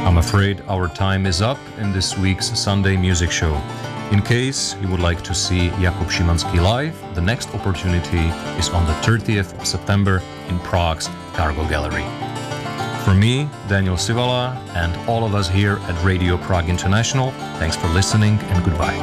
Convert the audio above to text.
I'm afraid our time is up in this week's Sunday Music Show. In case you would like to see Jakub Szymanski live, the next opportunity is on the 30th of September in Prague's Cargo Gallery. For me, Daniel Sivala, and all of us here at Radio Prague International, thanks for listening and goodbye.